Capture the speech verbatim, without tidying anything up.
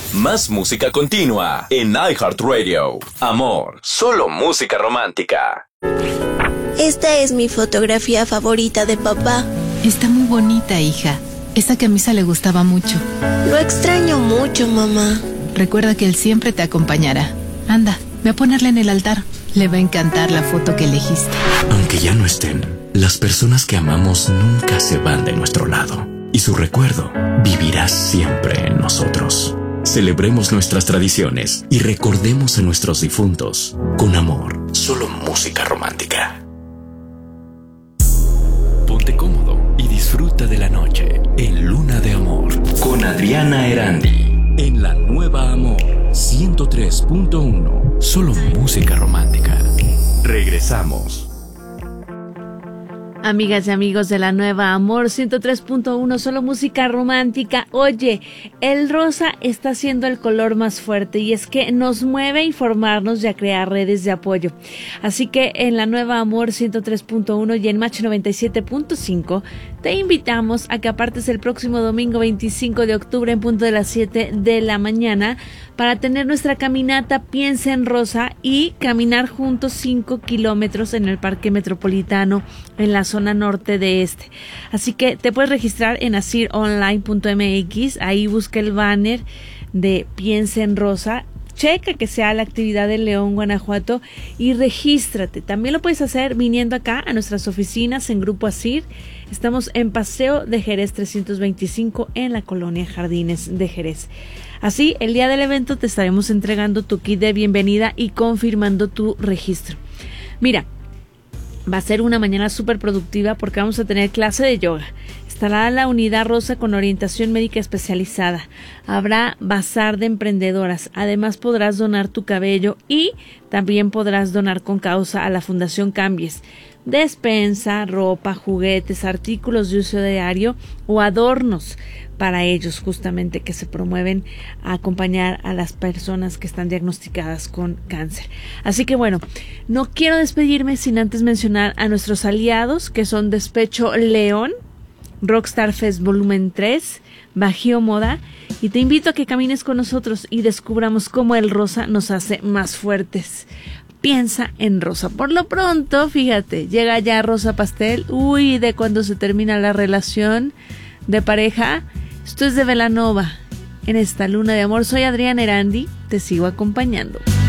Más música continua en iHeartRadio. Amor, solo música romántica. Esta es mi fotografía favorita de papá. Está muy bonita, hija. Esa camisa le gustaba mucho. Lo extraño mucho, mamá. Recuerda que él siempre te acompañará. Anda, ve a ponerla en el altar. Le va a encantar la foto que elegiste. Aunque ya no estén, las personas que amamos nunca se van de nuestro lado. Y su recuerdo vivirá siempre en nosotros. Celebremos nuestras tradiciones y recordemos a nuestros difuntos con amor. Solo música romántica. Ponte cómodo y disfruta de la noche en Luna de Amor con Adriana Erandi en la nueva Amor ciento tres punto uno. Solo música romántica. Regresamos. Amigas y amigos de la nueva Amor ciento tres punto uno, solo música romántica. Oye, el rosa está siendo el color más fuerte y es que nos mueve a informarnos y a crear redes de apoyo. Así que en la nueva Amor ciento tres punto uno y en Match noventa y siete punto cinco te invitamos a que apartes el próximo domingo veinticinco de octubre en punto de las siete de la mañana para tener nuestra caminata Piensa en Rosa y caminar juntos cinco kilómetros en el Parque Metropolitano en la zona norte de este. Así que te puedes registrar en asir online punto m x, ahí busca el banner de Piensa en Rosa, checa que sea la actividad de León, Guanajuato y regístrate. También lo puedes hacer viniendo acá a nuestras oficinas en Grupo Asir. Estamos en Paseo de Jerez trescientos veinticinco en la colonia Jardines de Jerez. Así, el día del evento te estaremos entregando tu kit de bienvenida y confirmando tu registro. Mira, va a ser una mañana súper productiva porque vamos a tener clase de yoga. Estará la unidad rosa con orientación médica especializada. Habrá bazar de emprendedoras. Además podrás donar tu cabello y también podrás donar con causa a la Fundación Cambies. Despensa, ropa, juguetes, artículos de uso diario o adornos para ellos justamente que se promueven a acompañar a las personas que están diagnosticadas con cáncer. Así que bueno, no quiero despedirme sin antes mencionar a nuestros aliados que son Despecho León, Rockstar Fest Volumen tres, Bajío Moda, y te invito a que camines con nosotros y descubramos cómo el rosa nos hace más fuertes. Piensa en Rosa. Por lo pronto, fíjate, llega ya Rosa Pastel, uy, de cuando se termina la relación de pareja. Esto es de Belanova en esta Luna de Amor. Soy Adriana Erandi, te sigo acompañando.